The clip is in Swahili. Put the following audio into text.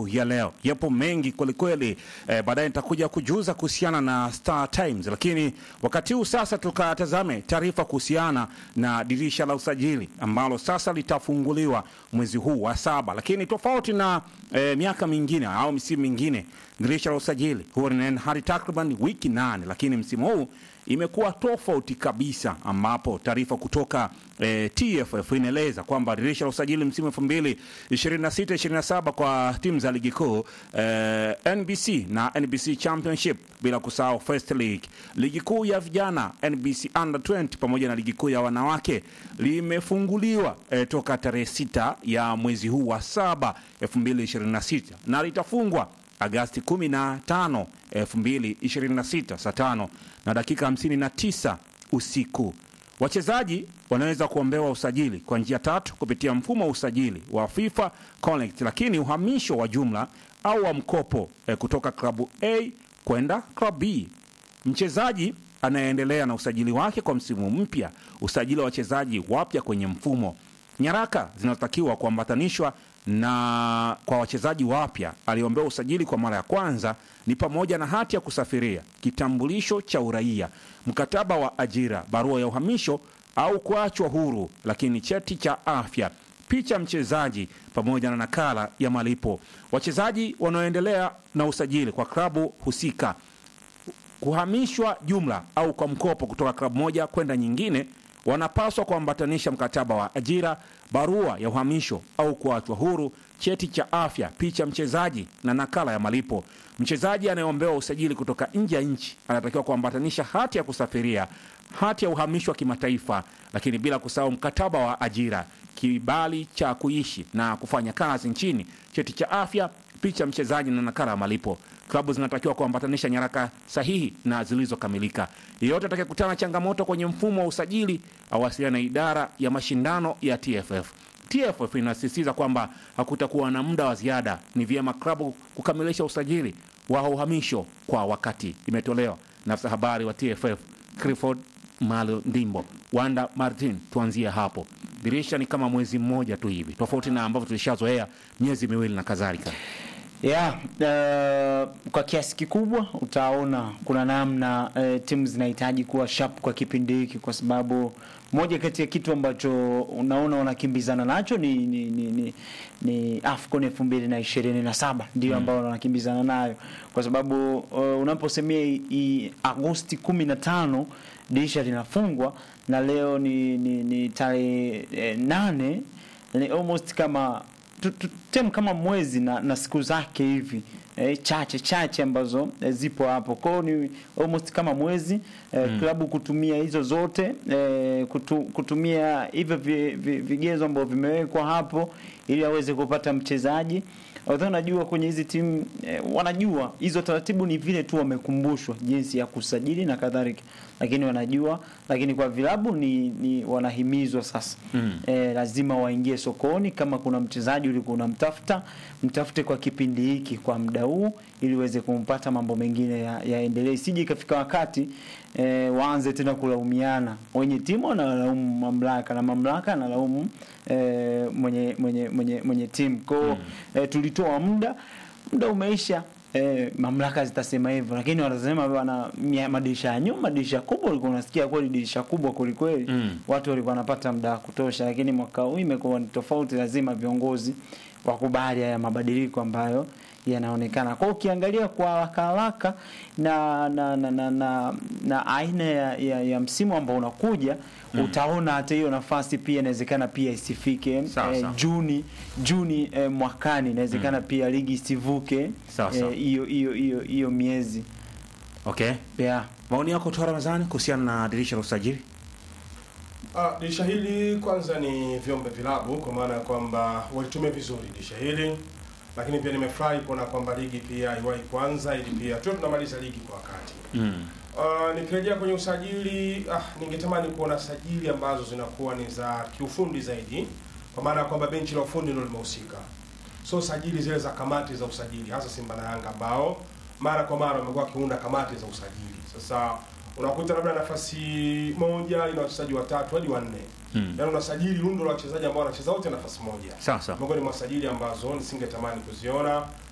yetu ya leo. Yapo mengi kwelikweli, baadaye nitakuja kujuza kuhusiana na Star Times, lakini wakati huu sasa tukatazame taarifa kuhusiana na dirisha la usajili ambalo sasa litafunguliwa mwezi huu wa 7, lakini tofauti na miaka mingine au misimu mingine, dirisha la usajili huwa linaenda hadi takriban wiki 8, lakini msimu huu imekuwa tofauti kabisa, ambapo taarifa kutoka TFF inaeleza kwamba dirisha la usajili msimu 2026-27 kwa timu za ligi kuu, NBC na NBC Championship, bila kusahau First League, ligi kuu ya vijana NBC Under 20 pamoja na ligi kuu ya wanawake limefunguliwa toka tarehe 6 ya mwezi huu wa 7 2026 na litafungwa Agasti 15, 2026 saa 5 na dakika 59 usiku. Wachezaji wanaweza kuombewa usajili kwa njia 3 kupitia mfumo wa usajili wa FIFA Connect, lakini uhamisho wa jumla au wa mkopo kutoka klabu A kwenda klabu B. Mchezaji anaendelea na usajili wake kwa msimu mpya, usajili wa wachezaji wapya kwenye mfumo. Nyaraka zinatakiwa kuambatanishwa na kwa wachezaji wapya aliombewa usajili kwa mara ya kwanza ni pamoja na hati ya kusafiria, kitambulisho cha uraia, mkataba wa ajira, barua ya uhamisho au kuachwa huru, lakini cheti cha afya, picha mchezaji pamoja na nakala ya malipo. Wachezaji wanaoendelea na usajili kwa klabu husika kuhamishwa jumla au kwa mkopo kutoka klabu moja kwenda nyingine wanapaswa kuambatanisha mkataba wa ajira, barua ya uhamisho au kuachwa huru, cheti cha afya, picha mchezaji na nakala ya malipo. Mchezaji anayeombewa usajili kutoka nje ya nchi anatakiwa kuambatanisha hati ya kusafiria, hati ya uhamisho wa kimataifa, lakini bila kusahau mkataba wa ajira, kibali cha kuishi na kufanya kazi nchini, cheti cha afya, picha mchezaji na nakala ya malipo. Klabu zinatakiwa kuambatanisha nyaraka sahihi na zilizokamilika. Yeyote atakayekutana changamoto kwenye mfumo wa usajili awasiliane na idara ya mashindano ya TFF. TFF inasisitiza kwamba hakutakuwa na muda wa ziada, ni vyema klabu kukamilisha usajili wa uhamisho kwa wakati. Imetolewa na afisa habari wa TFF Clifford Ndimbo. Wanda Martin, tuanzie hapo. Dirisha ni kama mwezi mmoja tu hivi, tofauti na ambavyo tulishazoea miezi miwili na kadhalika. Kwa kiasi kikubwa utaona kuna namna timu zinahitaji kuwa sharp kwa kipindi hiki, kwa sababu moja kati ya kitu ambacho unaona wanakimbizana nacho ni AFCON 2027 ndio ambao wanakimbizana nayo, kwa sababu unaposemea Agosti 15 dirisha linafungwa na leo ni tarehe 8, ni almost kama kama mwezi na siku zake hivi chache ambazo zipo hapo. Kwa hiyo ni almost kama mwezi klabu kutumia hizo zote, kutumia hivyo vigezo ambavyo vimewekwa hapo ili aweze kupata mchezaji. Wao najua kwenye hizi timu wanajua hizo taratibu, ni vile tu wamekumbushwa jinsi ya kusajili na kadhalika, lakini wanajua. Lakini kwa vilabu ni wanahimizwa sasa lazima waingie sokoni. Kama kuna mchezaji ulikuwa unamtafuta, mtafute kwa kipindi hiki, kwa muda huu, ili uweze kumpata, mambo mengine yaendelee. Sije ikafika wakati waanze tena kulaumiana, wenye timu wanalaumu mamlaka na mamlaka analaumu mwenye timu. Kwa tulitoa muda umeisha, mamlaka zitasema hivyo, lakini wanasema bwana, madirisha ya nyuma, dirisha kubwa, ulikuwa unasikia kweli dirisha kubwa kweli watu walikuwa wanapata muda wa kutosha. Lakini mwaka huu imekuwa ni tofauti, lazima viongozi wakubali haya mabadiliko ambayo yanaonekana. Kwa ukiangalia kwa haraka na aina ya msimu ambao unakuja, utaona hata hiyo nafasi pia inawezekana pia isifike Juni mwakani, inawezekana pia ligi isivuke hiyo miezi. Okay. Maoni yako tu Ramadhani kuhusiana na dirisha la usajili? Dirisha hili kwanza ni vyombe vilabu, kwa maana kwamba walitumia vizuri dirisha hili, lakini pia nimefurahi kuona kwamba ligi pia iwahi kwanza, ili pia tunamaliza ligi kwa wakati. Nikirejea kwenye usajili, ningetamani kuona sajili ambazo zinakuwa ni za kiufundi zaidi, kwa maana kwamba benchi la ufundi ndio limehusika. So sajili zile za kamati za usajili, hasa Simba na Yanga ambao mara kwa mara wamekuwa kiunda kamati za usajili. Sasa unakuta labda nafasi moja ina wachezaji 3 hadi 4. Yaani unasajili rundo la wachezaji ambao wanacheza wote nafasi moja. Sasa miongoni mwa sajili ambazo nisingetamani kuziona,